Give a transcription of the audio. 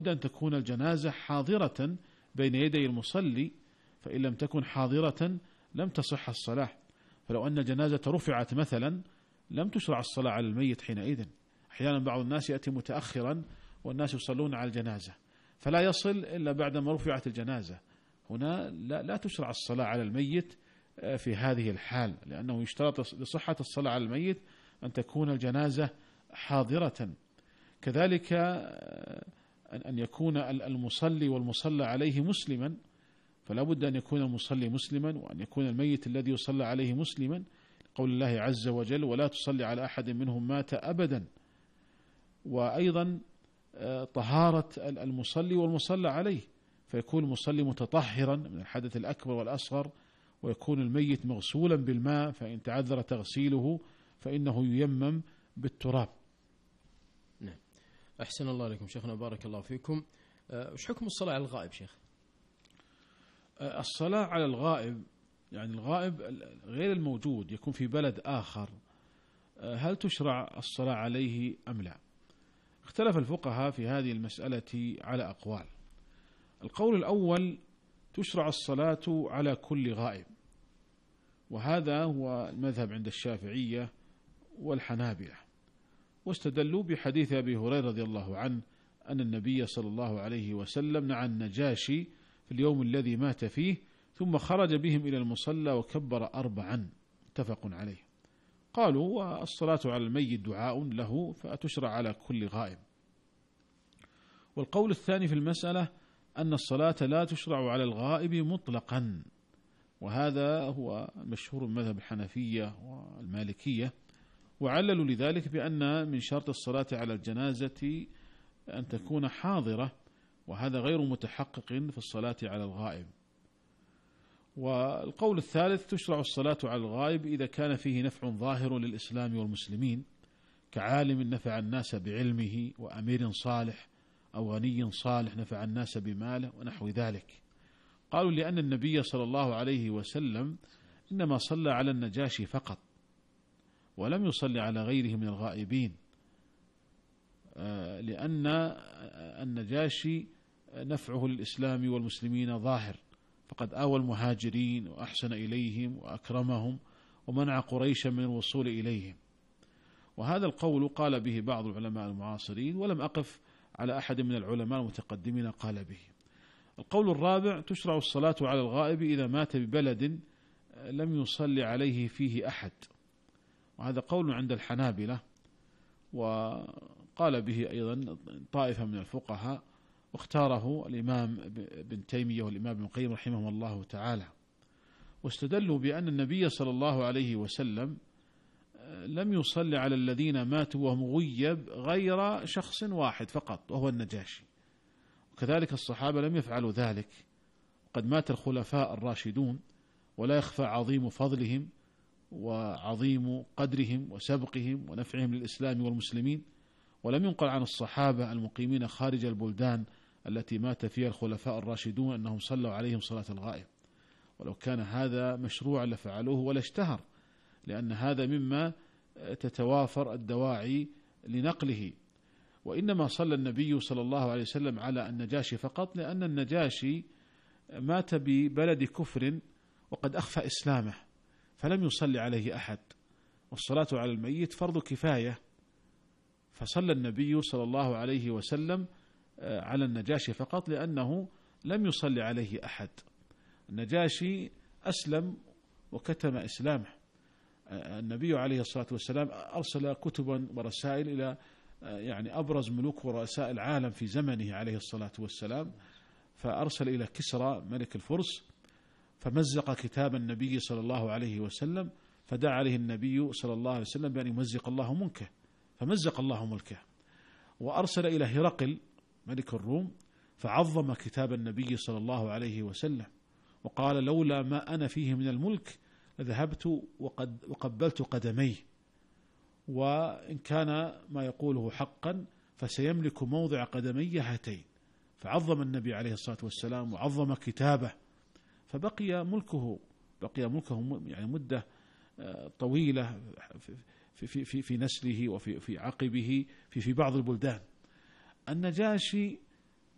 أن تكون الجنازة حاضرة بين يدي المصلي، فإن لم تكن حاضرة لم تصح الصلاة. فلو أن الجنازة رفعت مثلا لم تشرع الصلاة على الميت حينئذ. أحيانا بعض الناس يأتي متأخرا والناس يصلون على الجنازة فلا يصل إلا بعدما رفعت الجنازة، هنا لا تشرع الصلاة على الميت في هذه الحال، لأنه يشترط لصحة الصلاة على الميت أن تكون الجنازة حاضرة. كذلك أن يكون المصلي والمصلى عليه مسلما، فلا بد أن يكون المصلي مسلما وأن يكون الميت الذي يصلى عليه مسلما، قول الله عز وجل: ولا تصلي على أحد منهم مات أبدا. وأيضا طهارة المصلي والمصلى عليه، فيكون المصلي متطهرا من الحدث الأكبر والأصغر، ويكون الميت مغسولا بالماء، فإن تعذر تغسيله فإنه ييمم بالتراب. نعم. أحسن الله عليكم شيخنا، بارك الله فيكم. وش حكم الصلاة على الغائب شيخ؟ الصلاة على الغائب، يعني الغائب غير الموجود يكون في بلد آخر، هل تشرع الصلاة عليه أم لا؟ اختلف الفقهاء في هذه المسألة على أقوال. القول الأول: تشرع الصلاة على كل غائب، وهذا هو المذهب عند الشافعية والحنابلة، واستدلوا بحديث أبي هريرة رضي الله عنه أن النبي صلى الله عليه وسلم نعى النجاشي في اليوم الذي مات فيه ثم خرج بهم إلى المصلى وكبر 4، متفق عليه. قالوا: والصلاة على الميت دعاء له فتشرع على كل غائب. والقول الثاني في المسألة أن الصلاة لا تشرع على الغائب مطلقا، وهذا هو مشهور مذهب الحنفية والمالكية، وعللوا لذلك بأن من شرط الصلاة على الجنازة أن تكون حاضرة، وهذا غير متحقق في الصلاة على الغائب. والقول الثالث: تشرع الصلاة على الغائب إذا كان فيه نفع ظاهر للإسلام والمسلمين، كعالم نفع الناس بعلمه، وأمير صالح أو غني صالح نفع الناس بماله، ونحو ذلك. قالوا: لأن النبي صلى الله عليه وسلم إنما صلى على النجاشي فقط، ولم يصلي على غيره من الغائبين، لأن النجاشي نفعه للإسلام والمسلمين ظاهر، فقد آوى المهاجرين وأحسن إليهم وأكرمهم ومنع قريشا من الوصول إليهم. وهذا القول قال به بعض العلماء المعاصرين، ولم أقف على أحد من العلماء المتقدمين قال به. القول الرابع: تشرع الصلاة على الغائب إذا مات ببلد لم يصلي عليه فيه أحد، وهذا قول عند الحنابلة، وقال به أيضا طائفة من الفقهاء، واختاره الإمام ابن تيمية والإمام ابن القيم رحمه الله تعالى. واستدلوا بأن النبي صلى الله عليه وسلم لم يصلي على الذين ماتوا وهم غيب غير شخص واحد فقط، وهو النجاشي، وكذلك الصحابة لم يفعلوا ذلك. قد مات الخلفاء الراشدون، ولا يخفى عظيم فضلهم وعظيم قدرهم وسبقهم ونفعهم للإسلام والمسلمين، ولم ينقل عن الصحابة المقيمين خارج البلدان التي مات فيها الخلفاء الراشدون أنهم صلوا عليهم صلاة الغائب، ولو كان هذا مشروعا لفعلوه ولا اشتهر، لأن هذا مما تتوافر الدواعي لنقله. وإنما صلى النبي صلى الله عليه وسلم على النجاشي فقط، لأن النجاشي مات ببلد كفر وقد أخفى إسلامه، فلم يصلي عليه أحد، والصلاة على الميت فرض كفاية، فصلى النبي صلى الله عليه وسلم على النجاشي فقط لأنه لم يصلي عليه أحد. النجاشي أسلم وكتم إسلامه. النبي عليه الصلاة والسلام أرسل كتبا ورسائل إلى يعني أبرز ملوك ورؤساء العالم في زمنه عليه الصلاة والسلام، فأرسل إلى كسرى ملك الفرس فمزق كتاب النبي صلى الله عليه وسلم، فدعا عليه النبي صلى الله عليه وسلم بأن يمزق الله ملكه، فمزق الله ملكه. وأرسل إلى هرقل ملك الروم فعظم كتاب النبي صلى الله عليه وسلم، وقال: لولا ما أنا فيه من الملك لذهبت وقبلت قدميه، وإن كان ما يقوله حقا فسيملك موضع قدمي هاتين. فعظم النبي عليه الصلاة والسلام وعظم كتابه، فبقي ملكه يعني مدة طويلة في نسله وفي عقبه في بعض البلدان. النجاشي